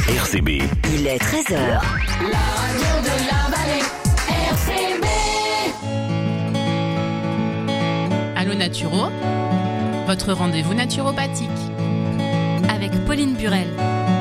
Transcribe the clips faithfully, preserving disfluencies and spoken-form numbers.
R C B. Il est treize heures. La radio de la vallée, R C B. Allô Naturo, votre rendez-vous naturopathique. Avec Pauline Burel.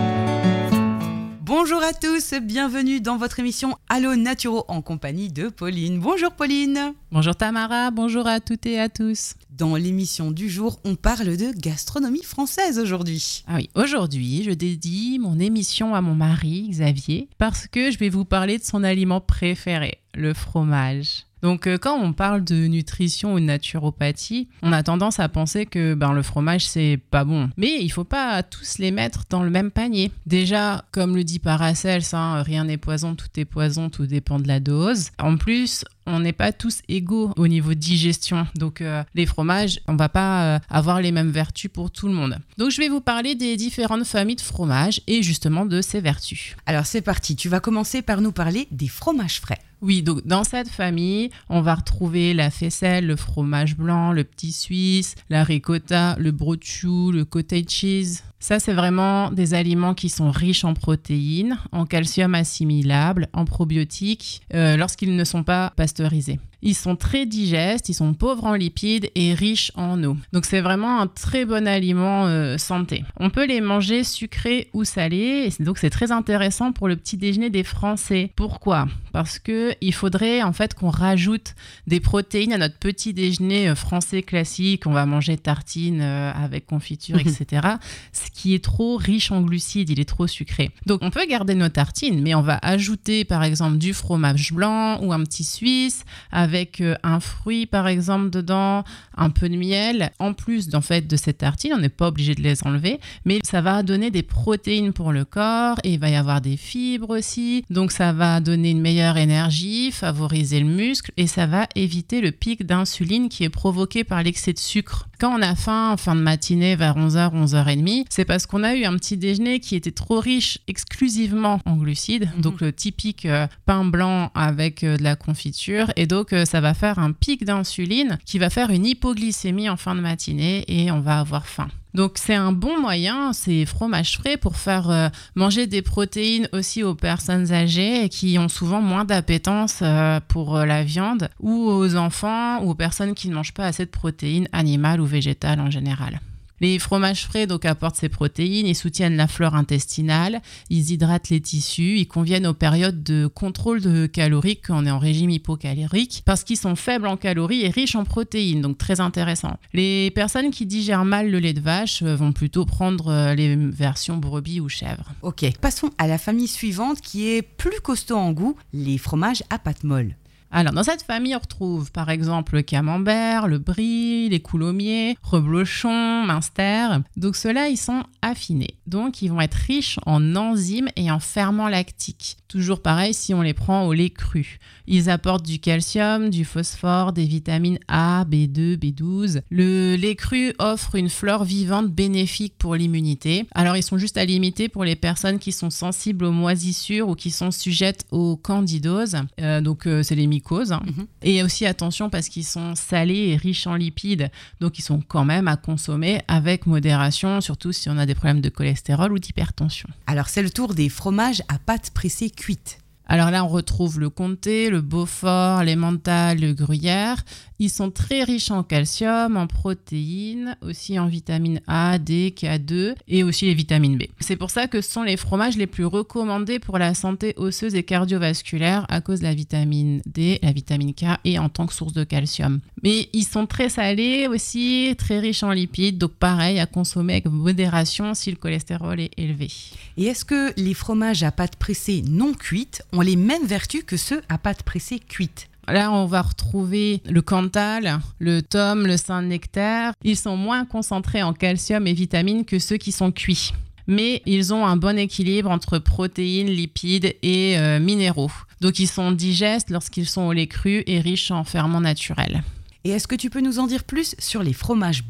Bonjour à tous, bienvenue dans votre émission Allô Naturo en compagnie de Pauline. Bonjour Pauline. Bonjour Tamara, bonjour à toutes et à tous. Dans l'émission du jour, on parle de gastronomie française aujourd'hui. Ah oui, aujourd'hui, je dédie mon émission à mon mari Xavier parce que je vais vous parler de son aliment préféré, le fromage. Donc euh, quand on parle de nutrition ou de naturopathie, on a tendance à penser que ben, le fromage c'est pas bon. Mais il faut pas tous les mettre dans le même panier. Déjà, comme le dit Paracels, hein, rien n'est poison, tout est poison, tout dépend de la dose. En plus, on n'est pas tous égaux au niveau de digestion. Donc euh, les fromages, on va pas euh, avoir les mêmes vertus pour tout le monde. Donc je vais vous parler des différentes familles de fromages et justement de ces vertus. Alors c'est parti, tu vas commencer par nous parler des fromages frais. Oui, donc dans cette famille, on va retrouver la faisselle, le fromage blanc, le petit suisse, la ricotta, le brochu, le cottage cheese. Ça, c'est vraiment des aliments qui sont riches en protéines, en calcium assimilable, en probiotiques, euh, lorsqu'ils ne sont pas pasteurisés. Ils sont très digestes, ils sont pauvres en lipides et riches en eau. Donc c'est vraiment un très bon aliment euh, santé. On peut les manger sucrés ou salés, et donc c'est très intéressant pour le petit déjeuner des Français. Pourquoi ? Parce que il faudrait en fait qu'on rajoute des protéines à notre petit déjeuner euh, français classique. On va manger tartines euh, avec confiture, et cetera. Ce qui est trop riche en glucides, il est trop sucré. Donc on peut garder nos tartines, mais on va ajouter par exemple du fromage blanc ou un petit suisse avec un fruit par exemple dedans, un peu de miel. En plus en fait, de ces tartines, on n'est pas obligé de les enlever, mais ça va donner des protéines pour le corps et il va y avoir des fibres aussi. Donc ça va donner une meilleure énergie, favoriser le muscle et ça va éviter le pic d'insuline qui est provoqué par l'excès de sucre. Quand on a faim en fin de matinée vers onze heures, onze heures trente, c'est parce qu'on a eu un petit déjeuner qui était trop riche exclusivement en glucides, mmh. donc le typique euh, pain blanc avec euh, de la confiture et donc euh, ça va faire un pic d'insuline qui va faire une hypoglycémie en fin de matinée et on va avoir faim. Donc c'est un bon moyen, ces fromages frais, pour faire euh, manger des protéines aussi aux personnes âgées qui ont souvent moins d'appétence euh, pour euh, la viande ou aux enfants ou aux personnes qui ne mangent pas assez de protéines animales ou végétales en général. Les fromages frais donc apportent ces protéines, ils soutiennent la flore intestinale, ils hydratent les tissus, ils conviennent aux périodes de contrôle de calories quand on est en régime hypocalorique parce qu'ils sont faibles en calories et riches en protéines, donc très intéressant. Les personnes qui digèrent mal le lait de vache vont plutôt prendre les versions brebis ou chèvre. Ok, passons à la famille suivante qui est plus costaud en goût, les fromages à pâte molle. Alors, dans cette famille, on retrouve par exemple le camembert, le brie, les coulommiers, reblochon, minster. Donc, ceux-là, ils sont affinés. Donc, ils vont être riches en enzymes et en ferments lactiques. Toujours pareil si on les prend au lait cru. Ils apportent du calcium, du phosphore, des vitamines A, B deux, B douze. Le lait cru offre une flore vivante bénéfique pour l'immunité. Alors, ils sont juste à limiter pour les personnes qui sont sensibles aux moisissures ou qui sont sujettes aux candidoses. Euh, donc, euh, c'est les mycoses. Hein. Mm-hmm. Et aussi, attention, parce qu'ils sont salés et riches en lipides. Donc, ils sont quand même à consommer avec modération, surtout si on a des problèmes de cholestérol ou d'hypertension. Alors, c'est le tour des fromages à pâte pressée cuite. Alors là, on retrouve le comté, le beaufort, l'emmental, le gruyère. Ils sont très riches en calcium, en protéines, aussi en vitamine A, D, K deux et aussi les vitamines B. C'est pour ça que ce sont les fromages les plus recommandés pour la santé osseuse et cardiovasculaire à cause de la vitamine D, la vitamine K et en tant que source de calcium. Mais ils sont très salés aussi, très riches en lipides, donc pareil, à consommer avec modération si le cholestérol est élevé. Et est-ce que les fromages à pâte pressée non cuite ont les mêmes vertus que ceux à pâte pressée cuite ? Là, on va retrouver le Cantal, le Tome, le Saint-Nectaire. Ils sont moins concentrés en calcium et vitamines que ceux qui sont cuits. Mais ils ont un bon équilibre entre protéines, lipides et euh, minéraux. Donc, ils sont digestes lorsqu'ils sont au lait cru et riches en ferments naturels. Et est-ce que tu peux nous en dire plus sur les fromages bleus ?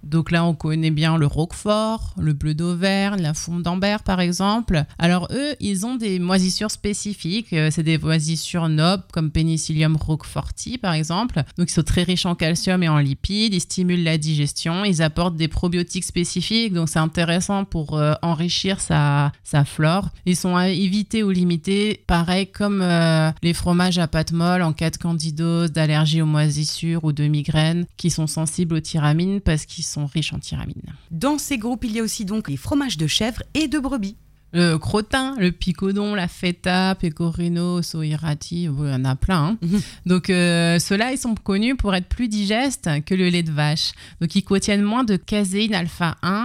Donc là, on connaît bien le Roquefort, le Bleu d'Auvergne, la Fonte d'Ambert, par exemple. Alors eux, ils ont des moisissures spécifiques. Euh, c'est des moisissures nobles, comme Penicillium roqueforti, par exemple. Donc ils sont très riches en calcium et en lipides. Ils stimulent la digestion. Ils apportent des probiotiques spécifiques. Donc c'est intéressant pour euh, enrichir sa, sa flore. Ils sont à éviter ou limiter, pareil comme euh, les fromages à pâte molle en cas de candidose, d'allergie aux moisissures ou de migraines, qui sont sensibles aux tyramines parce qu'ils sont riches en tyramine. Dans ces groupes, il y a aussi donc les fromages de chèvre et de brebis. Le crottin, le picodon, la feta, pecorino, soirati, il y en a plein. Hein. Mmh. Donc euh, ceux-là, ils sont connus pour être plus digestes que le lait de vache. Donc ils contiennent moins de caséine alpha un